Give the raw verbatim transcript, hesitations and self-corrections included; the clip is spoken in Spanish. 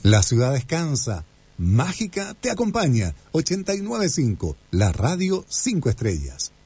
La ciudad descansa. Mágica te acompaña. ochenta y nueve punto cinco, la radio cinco estrellas.